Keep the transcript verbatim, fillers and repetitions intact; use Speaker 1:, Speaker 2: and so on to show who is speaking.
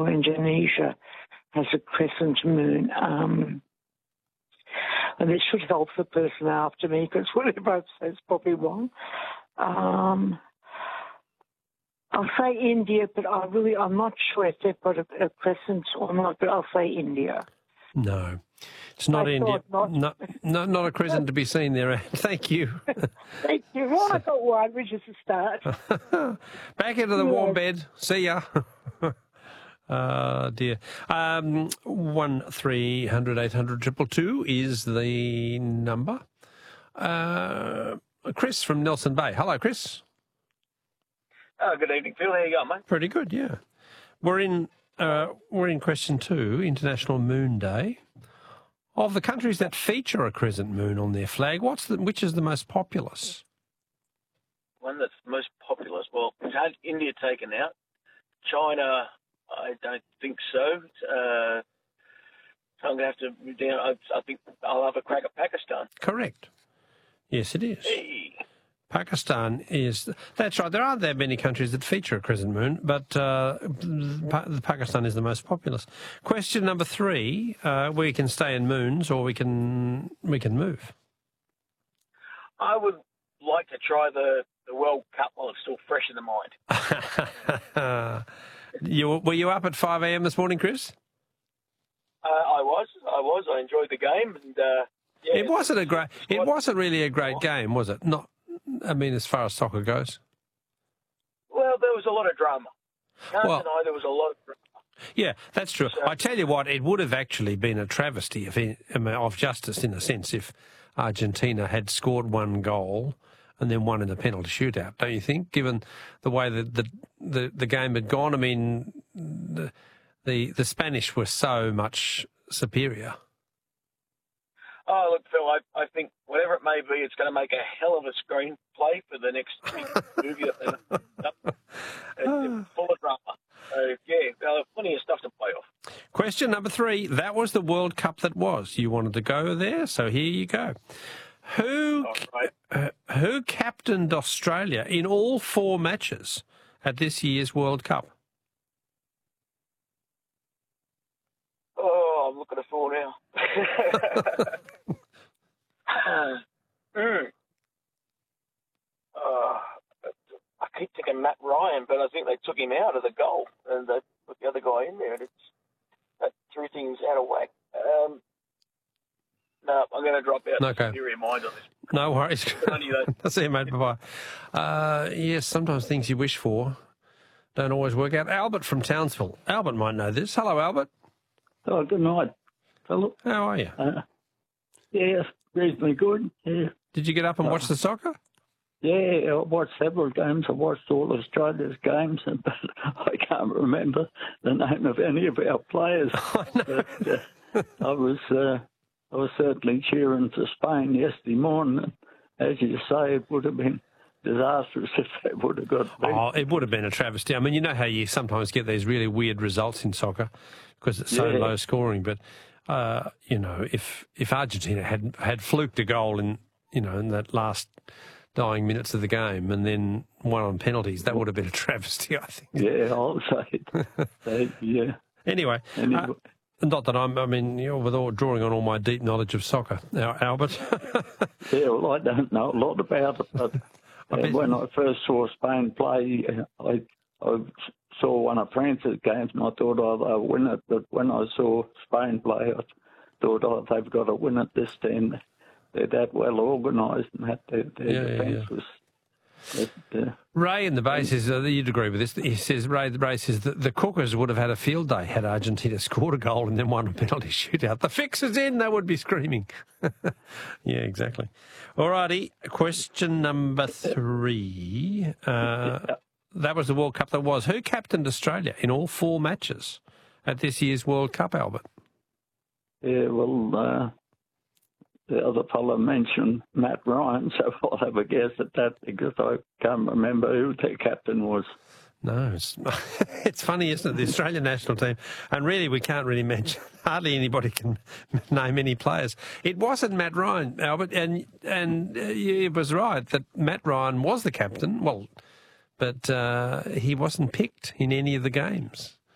Speaker 1: or Indonesia has a crescent moon. Um, and it should help the person after me, because whatever I've said is probably wrong. Um, I'll say India, but I really, I'm not sure if they've got a, a crescent or not, but I'll say India.
Speaker 2: No, it's not
Speaker 1: I
Speaker 2: India.
Speaker 1: Not.
Speaker 2: No, no, not a crescent to be seen there. Thank you.
Speaker 1: Thank you. Well, I got one, which is a start.
Speaker 2: Back into the warm bed. See ya. Uh, dear. Um, one three hundred eight hundred triple two is the number. Uh, Chris from Nelson Bay. Hello, Chris.
Speaker 3: Oh, good evening, Phil. How you going, mate?
Speaker 2: Pretty good, yeah. We're in uh, we're in question two, International Moon Day. Of the countries that feature a crescent moon on their flag, what's the, which is the most populous?
Speaker 3: One that's most populous. Well, we've had India taken out. China, I don't think so. Uh, so I'm going to have to move down. I, I think I'll have a crack at Pakistan.
Speaker 2: Correct. Yes, it is.
Speaker 3: Hey.
Speaker 2: Pakistan is, that's right, there aren't that many countries that feature a crescent moon, but uh, pa- Pakistan is the most populous. Question number three, uh, we can stay in moons or we can we can move.
Speaker 3: I would like to try the, the World Cup while it's still fresh in the mind.
Speaker 2: you, were you up at five a.m. this morning, Chris?
Speaker 3: Uh, I was, I was. I enjoyed the game. And, uh, yeah,
Speaker 2: it wasn't a great, it wasn't really a great game, was it? Not. I mean, as far as soccer goes?
Speaker 3: Well, there was a lot of drama. Can't
Speaker 2: well,
Speaker 3: deny there was a lot of drama.
Speaker 2: Yeah, that's true.
Speaker 3: So,
Speaker 2: I tell you what, it would have actually been a travesty of, of justice, in a sense, if Argentina had scored one goal and then won in the penalty shootout, don't you think, given the way that the, the, the game had gone? I mean, the, the, the Spanish were so much superior.
Speaker 3: Oh, look, Phil, I, I think whatever it may be, it's going to make a hell of a screenplay for the next movie. It's full of drama. So, yeah, uh, plenty of stuff to play off.
Speaker 2: Question number three. That was the World Cup that was. You wanted to go there, so here you go. Who,
Speaker 3: Oh, right.
Speaker 2: uh, who captained Australia in all four matches at this year's World Cup?
Speaker 3: Oh, I'm looking at four now. uh, mm. uh, I keep thinking Matt Ryan, but I think they took him out of the goal and they put the other guy in there, and it's, that threw things out of whack. Um, no, I'm going to drop out.
Speaker 2: Okay.
Speaker 3: Superior mind on this.
Speaker 2: No worries. See you, mate. Bye-bye. Uh, yes, sometimes things you wish for don't always work out. Albert from Townsville. Albert might know this. Hello, Albert.
Speaker 4: Oh, good night, Philip.
Speaker 2: How are you?
Speaker 4: Uh, yeah, reasonably good. Yeah.
Speaker 2: Did you get up and watch the soccer?
Speaker 4: Yeah, I watched several games. I watched all Australia's games, but I can't remember the name of any of our players.
Speaker 2: Oh, no.
Speaker 4: But, uh, I was, uh, I was certainly cheering for Spain yesterday morning. As you say, it would have been disastrous if they would have got beat.
Speaker 2: Oh, it would have been a travesty. I mean, you know how you sometimes get these really weird results in soccer because it's so
Speaker 4: Yeah.
Speaker 2: low scoring. But uh, you know, if if Argentina had had fluked a goal in you know in that last dying minutes of the game and then won on penalties, that would have been a travesty, I think.
Speaker 4: Yeah, I'll say it. So, yeah.
Speaker 2: Anyway.
Speaker 4: Anyway.
Speaker 2: Uh, Not that I'm, I mean, you know, with all, drawing on all my deep knowledge of soccer, now, Albert.
Speaker 4: Yeah, well, I don't know a lot about it, but
Speaker 2: I bet-
Speaker 4: uh, when I first saw Spain play, uh, I, I saw one of France's games and I thought, oh, they'll win it. But when I saw Spain play, I thought, oh, they've got to win it this time. They're that well organised and that their, their
Speaker 2: Yeah, yeah,
Speaker 4: defence
Speaker 2: yeah.
Speaker 4: was... But, uh,
Speaker 2: Ray in the base says, uh, you'd agree with this, he says, Ray, Ray says that the Cookers would have had a field day had Argentina scored a goal and then won a penalty shootout. The fix is in, they would be screaming. Yeah, exactly. All righty, question number three. Uh, that was the World Cup that was. Who captained Australia in all four matches at this year's World Cup, Albert?
Speaker 4: yeah, well... Uh, the other fellow mentioned Matt Ryan, so I'll have a guess at that because I can't remember who their captain was.
Speaker 2: No, it's, it's funny, isn't it? The Australian national team, and really we can't really mention, hardly anybody can name any players. It wasn't Matt Ryan, Albert, and and uh, it was right that Matt Ryan was the captain, well, but uh, he wasn't picked in any of the games.